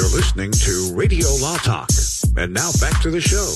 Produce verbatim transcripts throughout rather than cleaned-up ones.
You're listening to Radio Law Talk. And now back to the show.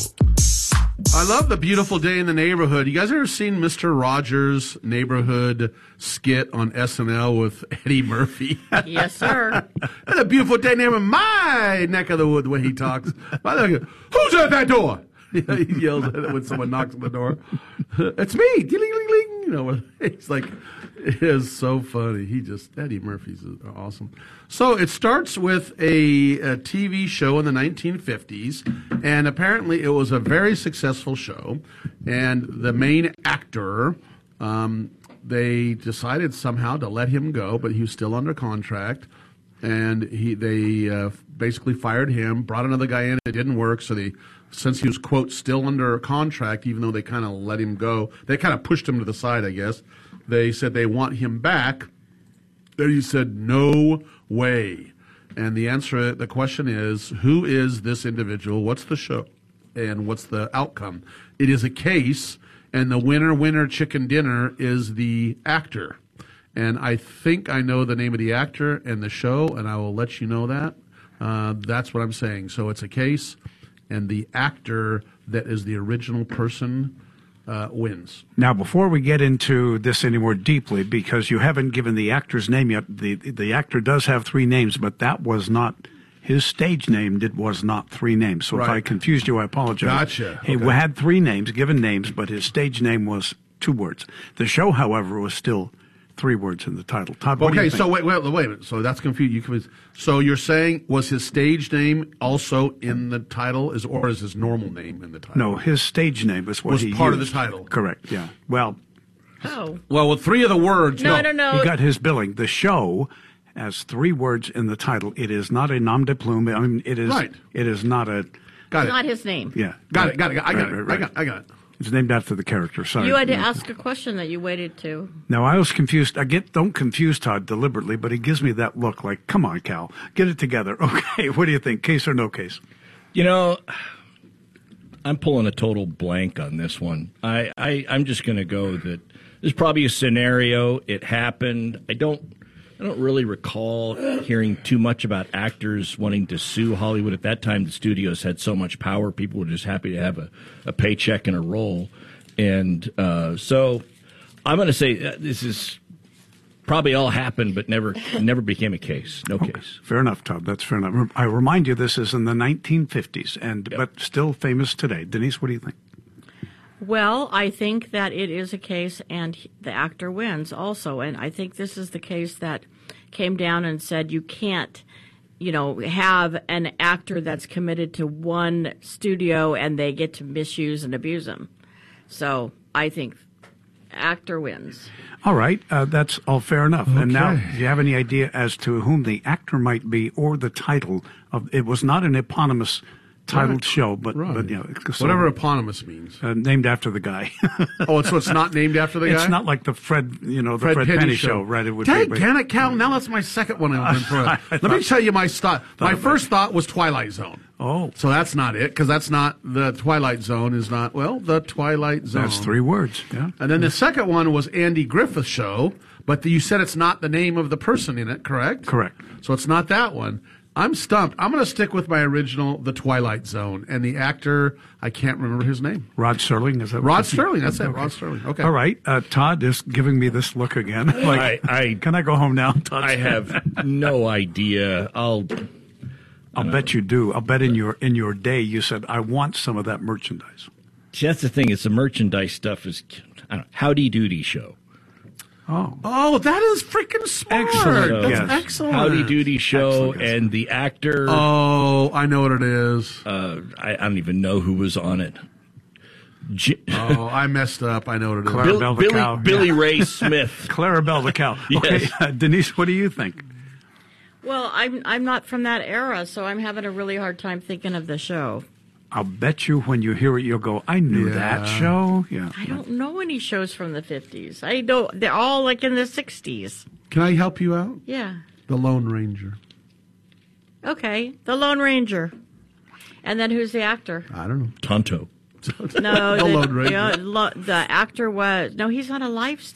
I love The Beautiful Day in the Neighborhood. You guys ever seen Mister Rogers' Neighborhood skit on S N L with Eddie Murphy? Yes, sir. And a beautiful day in my neck of the wood, the way he talks. Who's at that door? He yells at it when someone knocks on the door. It's me. Ding-ling-ling-ling. You know, it's like, it is so funny. He just, Eddie Murphy's awesome. So it starts with a, a T V show in the nineteen fifties, and apparently it was a very successful show. And the main actor, um, they decided somehow to let him go, but he was still under contract. And he, they uh, basically fired him, brought another guy in. It didn't work, so they, since he was, quote, still under contract, even though they kind of let him go, they kind of pushed him to the side, I guess. They said they want him back. Then he said, no way. And the answer, the question is, who is this individual? What's the show? And what's the outcome? It is a case, and the winner, winner, chicken dinner is the actor. And I think I know the name of the actor and the show, and I will let you know that. Uh, that's what I'm saying. So it's a case, and the actor that is the original person uh, wins. Now, before we get into this any more deeply, because you haven't given the actor's name yet, the the actor does have three names, but that was not his stage name. It was not three names. So Right. if I confused you, I apologize. Gotcha. He Okay. had three names, given names, but his stage name was two words. The show, however, was still three words in the title. Todd, what do Okay, you think? so wait, wait, wait a minute. So that's confused. You confused. So you're saying, was his stage name also in the title, is or is his normal name in the title? No, his stage name is what Was he part of used. the title. Correct, yeah. Well, Oh. Well, with three of the words. No, no, no. he got his billing. The show has three words in the title. It is not a nom de plume. I mean, it is. Right. It is not a. Got it. Not his name. Yeah. Got right. it. Got it. I got Right, it. right, I right. got. I got it. It's named after the character. Sorry. You had to Yeah. ask a question that you waited to. No, I was confused. I get don't confuse Todd deliberately, but he gives me that look like, "Come on, Cal, get it together." Okay, what do you think? Case or no case? You know, I'm pulling a total blank on this one. I, I I'm just going to go that there's probably a scenario. It happened. I don't. I don't really recall hearing too much about actors wanting to sue Hollywood. At that time, the studios had so much power. People were just happy to have a, a paycheck and a role. And uh, so I'm going to say uh, this is probably all happened, but never never became a case. No Okay, case. fair enough, Todd. That's fair enough. I remind you, this is in the nineteen fifties, and Yep. but still famous today. Denise, what do you think? Well, I think that it is a case, and he- the actor wins also. And I think this is the case that came down and said you can't, you know, have an actor that's committed to one studio and they get to misuse and abuse him. So I think actor wins. All right, uh, that's all fair enough. And now, Okay. do you have any idea as to whom the actor might be or the title of? It was not an eponymous titled Right. show, but Right. but you know, so, Whatever eponymous means. uh, named after the guy. Oh, so it's not named after the guy? It's not like the Fred, you know, the Fred, Penny, show, right? It would Dang, be. can it, Cal? Now that's my second one I've been for. I Let me thought- tell you my thought. My about first thought was Twilight Zone. Oh. So that's not it, because that's not, the Twilight Zone is not, well, the Twilight Zone. That's three words. Yeah. And then the second one was Andy Griffith Show, but the, you said it's not the name of the person in it, correct? Correct. So it's not that one. I'm stumped. I'm going to stick with my original, The Twilight Zone, and the actor, I can't remember his name. Rod Serling, is that what Rod you- Sterling, that's it, Rod Sterling. Okay. All right, uh, Todd is giving me this look again. Like, I- I- can I go home now, Todd? I have no idea. I'll. I'll bet you do. I'll bet in your in your day you said I want some of that merchandise. See, that's the thing. It's the merchandise stuff. Is I don't know, Howdy Doody show. Oh, Oh, that is freaking smart. Excellent, That's yes. excellent. Howdy Doody show, Excellent, yes. and the actor. Oh, I know what it is. uh, I, I don't even know who was on it. J- Oh, I messed up. I know what it is. Clara Bill- Bell the Billy, cow. Billy Yeah. Ray Smith. Clarabelle the cow. Okay, Yes. uh, Denise, what do you think? Well, I'm I'm not from that era, so I'm having a really hard time thinking of the show. I'll bet you when you hear it, you'll go, I knew that Yeah. show. Yeah. I don't know any shows from the fifties. I know they're all like in the sixties. Can I help you out? Yeah. The Lone Ranger. Okay. The Lone Ranger. And then who's the actor? I don't know. Tonto. No, The the, Lone Ranger. the, lo- the actor was no. He's on a life